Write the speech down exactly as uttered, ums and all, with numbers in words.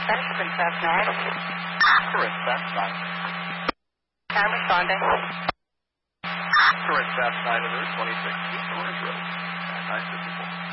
Benjamin Fast nine. Correct, Fast nine. I'm responding. Correct, Fast nine to Route twenty-six, East Orange Road, nine fifty-four.